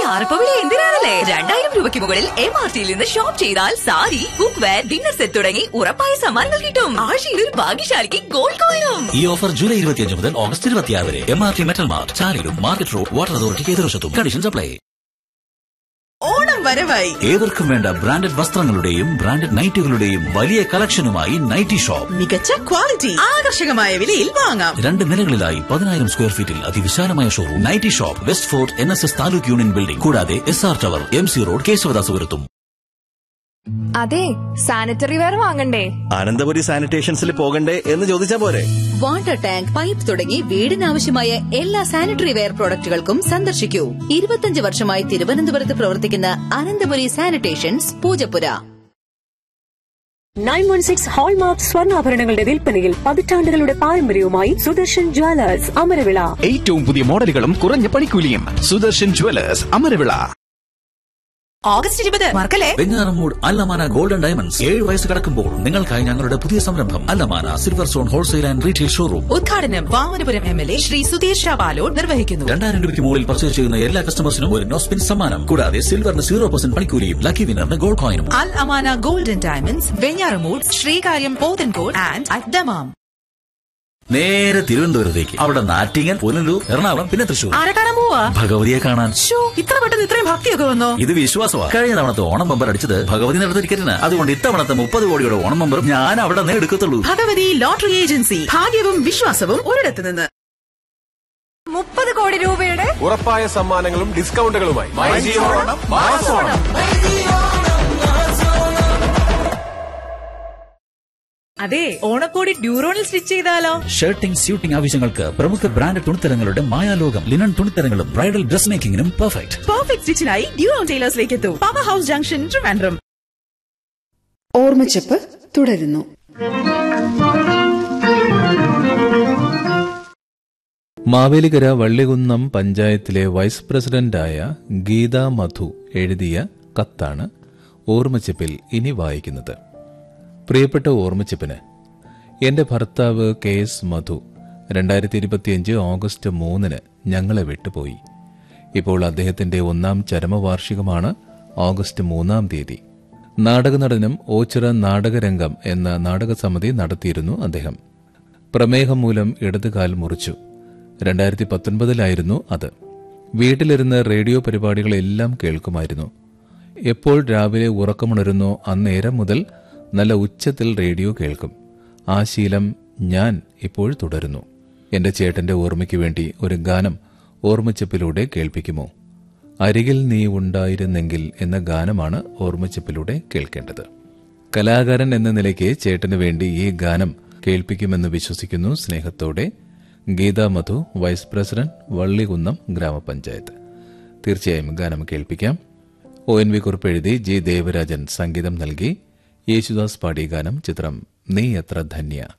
മാറിപ്പോവില്ല എന്തിനാണല്ലേ? 2000 രൂപയ്ക്ക് മുകളിൽ MRTയിൽ നിന്ന് ഷോപ്പ് ചെയ്താൽ sari, cook wear, dinner set തുടങ്ങി ഉറപ്പായ സമ്മാനങ്ങൾ കിട്ടും. ആഴ്ചയിൽ ഒരു ഭാഗ്യശാലിക്ക് ഗോൾഡ് കോയിനും. ഈ ഓഫർ ജൂലൈ 25 മുതൽ ഓഗസ്റ്റ് 26 വരെ. MRT metal mart, ചാലിലും market road, water അതോറിറ്റിക്ക് എതിർവശത്തും. Conditions apply. ഓണം വരവായി. ഏവർക്കും വേണ്ട ബ്രാൻഡഡ് വസ്ത്രങ്ങളുടെയും ബ്രാൻഡഡ് നൈറ്റുകളുടെയും വലിയ കളക്ഷനുമായി നൈറ്റി ഷോപ്പ്. മികച്ച ക്വാളിറ്റി, ആകർഷകമായ വിലയിൽ വാങ്ങാം. 2 നിലകളിലായി 10,000 സ്ക്വയർ ഫീറ്റിൽ അതിവിശാലമായ showroom. Nightie shop, west fort NSS taluk union building, കൂടാതെ SR ടവർ, MC റോഡ്, കേശവദാസപുരത്തും. അതെ, സാനിറ്ററി വെയർ വാങ്ങണ്ടേ? അനന്തപുരി സാനിറ്റേഷൻസിൽ പോകണ്ടേ എന്ന് ചോദിച്ചാ പോരെ? വാട്ടർ ടാങ്ക്, പൈപ്പ് തുടങ്ങി വീടിനാവശ്യമായ എല്ലാ സാനിറ്ററി വെയർ പ്രോഡക്റ്റുകൾക്കും സന്ദർശിക്കൂ. 25 വർഷമായി തിരുവനന്തപുരത്ത് പ്രവർത്തിക്കുന്ന അനന്തപുരി സാനിറ്റേഷൻസ്, പൂജപ്പുര. 916 ഹോൾമാർക്ക് സ്വർണ്ണാഭരണങ്ങളുടെ വിൽപ്പനയിൽ പതിറ്റാണ്ടുകളുടെ പാരമ്പര്യവുമായി സുദർശൻ ജ്വല്ലേഴ്സ്, അമരവിള. ഏറ്റവും പുതിയ മോഡലുകളും കുറഞ്ഞ പണിക്കൂലിയും. സുദർശൻ ജ്വല്ലേഴ്സ്, അമരവിള. ഓഗസ്റ്റ് 20 മറക്കല്ലേ? Venjaramoodu അല്ലമാന golden diamonds. 7 വയസ്സ് കടക്കുമ്പോൾ നിങ്ങൾക്കായി ഞങ്ങളുടെ പുതിയ സംരംഭം അല്ലമാന silver stone wholesale and retail showroom. ഉദ്ഘാടനം വാമനപുരം MLA ശ്രീ സുധീർ ഷാ ബാലോഡ് നിർവഹിക്കുന്നു. 2000 രൂപയ്ക്ക് മുകളിൽ പർച്ചേസ് ചെയ്യുന്ന എല്ലാ കസ്റ്റമേഴ്സിനും ഒരു നോസ്പിൻ സമ്മാനം. കൂടാതെ സിൽവറിന് 0% പണിക്കൂലിയും lucky വിന്നറിന് gold കോയിനും. Al Amana golden diamonds, Venjaramoodu, Sreekaryam, Pothencode and at Dammam. നേരെ തിരുവനന്തപുരത്തേക്ക്. അവിടെ നാറ്റിങ്ങൽ, പുനലൂർ, എറണാകുളം, പിന്നെ തൃശൂർ. ആരെ കാണാൻ പോവാ? ഭഗവതിയെ കാണാൻ. ഇത്ര പെട്ടെന്ന് ഇത്രയും ഭക്തിയൊക്കെ വന്നോ? ഇത് വിശ്വാസമാണ്. കഴിഞ്ഞ തവണത്തെ ഓണം ബമ്പർ അടിച്ചത് ഭഗവതി നടത്ത ടിക്കറ്റിന്. അതുകൊണ്ട് ഇത്തവണത്തെ 30 കോടിയുടെ ഓണം ബമ്പർ ഞാൻ അവിടെ നിന്ന് എടുക്കത്തുള്ളൂ. Bhagavathi lottery agency. ഭാഗ്യവും വിശ്വാസവും ഒരിടത്ത് നിന്ന്. 30 കോടി രൂപയുടെ ഉറപ്പായ സമ്മാനങ്ങളും ഡിസ്കൗണ്ടുകളുമായി അതെ, ഓണക്കോടി ഡ്യൂറോണിൽ സ്റ്റിച്ച് ചെയ്താലോ? ഷർട്ടിംഗ്, സ്യൂട്ടിംഗ് ആവശ്യങ്ങൾക്ക് പ്രമുഖ brand തുണിത്തരങ്ങളുടെ മായാലോകം. Linen തുണിത്തരങ്ങളും bridal dress മേക്കിംഗിനും perfect സ്റ്റിച്ചിനായി ഡ്യൂറോൺ ടൈലേഴ്സിലേക്ക് എത്തൂ. Power house junction, Trivandrum. ഓർമ്മച്ചപ്പ് തുടരുന്നു. മാവേലിക്കര വള്ളികുന്നം പഞ്ചായത്തിലെ വൈസ് പ്രസിഡന്റായ ഗീതാ മധു എഴുതിയ കത്താണ് ഓർമ്മച്ചപ്പിൽ ഇനി വായിക്കുന്നത്. പ്രിയപ്പെട്ട ഓർമ്മച്ചപ്പിന്, എന്റെ ഭർത്താവ് KS മധു 2025 ഓഗസ്റ്റ് 3 ഞങ്ങളെ വിട്ടുപോയി. ഇപ്പോൾ അദ്ദേഹത്തിന്റെ 1ാം ചരമവാർഷികമാണ് ഓഗസ്റ്റ് 3 നാടകനടനും ഓച്ചിറ നാടകരംഗം എന്ന നാടകസമിതി നടത്തിയിരുന്നു അദ്ദേഹം. പ്രമേഹം മൂലം ഇടതുകാൽ മുറിച്ചു. 2019 അത്. വീട്ടിലിരുന്ന് റേഡിയോ പരിപാടികളെല്ലാം കേൾക്കുമായിരുന്നു. എപ്പോൾ രാവിലെ ഉറക്കമുണരുന്നോ അന്നേരം മുതൽ നല്ല ഉച്ചത്തിൽ റേഡിയോ കേൾക്കും. ആ ശീലം ഞാൻ ഇപ്പോൾ തുടരുന്നു. എന്റെ ചേട്ടന്റെ ഓർമ്മയ്ക്ക് വേണ്ടി ഒരു ഗാനം ഓർമ്മച്ചപ്പിലൂടെ കേൾപ്പിക്കുമോ? അരികിൽ നീ ഉണ്ടായിരുന്നെങ്കിൽ എന്ന ഗാനമാണ് ഓർമ്മച്ചപ്പിലൂടെ കേൾക്കേണ്ടത്. കലാകാരൻ എന്ന നിലയ്ക്ക് ചേട്ടന് വേണ്ടി ഈ ഗാനം കേൾപ്പിക്കുമെന്ന് വിശ്വസിക്കുന്നു. സ്നേഹത്തോടെ, ഗീതാ മധു, വൈസ് പ്രസിഡന്റ്, വള്ളികുന്നം ഗ്രാമപഞ്ചായത്ത്. തീർച്ചയായും ഗാനം കേൾപ്പിക്കാം. ONV കുറിപ്പ് എഴുതി G ദേവരാജൻ സംഗീതം നൽകി. യേശുദാസ് പാടിയ ഗാനം. ചിത്രം നീ എത്ര ധന്യ.